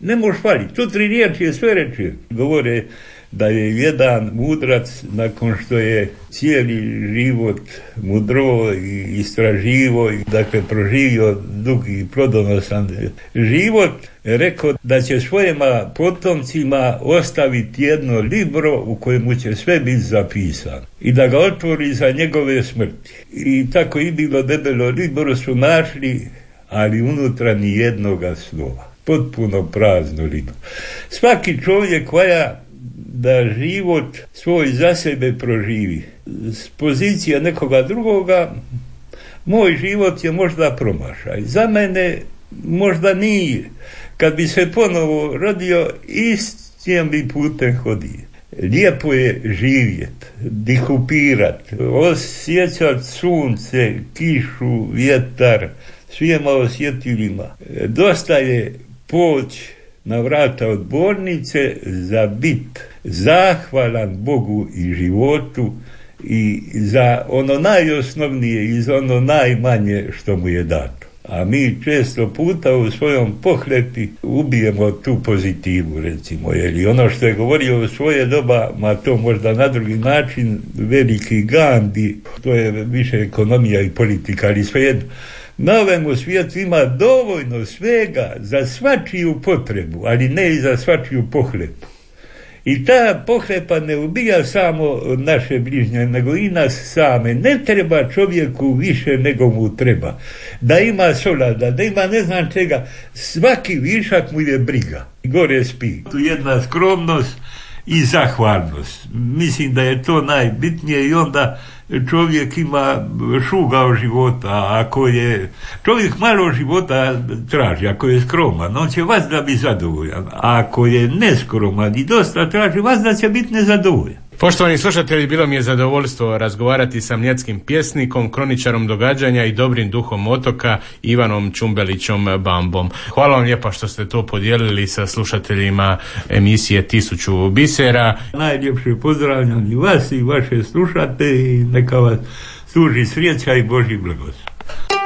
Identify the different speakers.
Speaker 1: Ne možeš faliti. Tu 3 riječi je sve reči. Govore da je jedan mudrac nakon što je cijeli život mudro i istraživo i dakle proživio dugi i plodonosan život, rekao da će svojima potomcima ostaviti jedno libro u kojemu će sve biti zapisano i da ga otvori za njegove smrti. I tako i bilo debelo libro su našli, ali unutra ni jednoga slova. Potpuno prazno libro. Svaki čovjek valja da život svoj za sebe proživi. S pozicija nekoga drugoga, moj život je možda promašaj. Za mene možda nije. Kad bi se ponovo rodio, istim bi putem hodio. Lijepo je živjet, dihupirat, osjećat sunce, kišu, vjetar, svijema osjetilima. Dosta je poć na vrata odbornice za bit zahvalan Bogu i životu i za ono najosnovnije i za ono najmanje što mu je dato. A mi često puta u svojom pohlepi ubijemo tu pozitivu, recimo, jer ono što je govorio u svoje doba, ma to možda na drugi način, veliki Gandhi, to je više ekonomija i politika, ali svejedno, na ovemu svijetu ima dovoljno svega za svačiju potrebu, ali ne i za svačiju pohlepu. I ta pohlepa ne ubija samo naše bližnje, nego i nas same. Ne treba čovjeku više nego mu treba. Da ima solada, da ima ne znam čega, svaki višak mu je briga. Gore spi. Tu jedna skromnost i zahvalnost. Mislim da je to najbitnije i onda čovjek ima šugao života. Ako je čovjek malo života traži, ako je skroman, on će vas da bi zadovoljan. A ako je neskroman i dosta traži, vas da će biti nezadovoljan.
Speaker 2: Poštovani slušatelji, bilo mi je zadovoljstvo razgovarati sa mljetskim pjesnikom, kroničarom događanja i dobrim duhom otoka Ivanom Čumbelićom Bambom. Hvala vam lijepa što ste to podijelili sa slušateljima emisije 1000 bisera.
Speaker 1: Najljepše pozdravljam i vas i vaše slušate i neka vas služi sreća i Božji blagoslov.